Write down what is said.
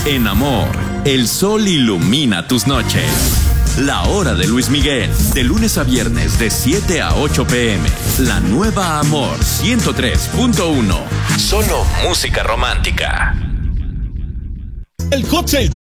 En amor, el sol ilumina tus noches. La hora de Luis Miguel, de lunes a viernes de 7 a 8 p.m. La nueva Amor 103.1. Solo música romántica. El Hot Sale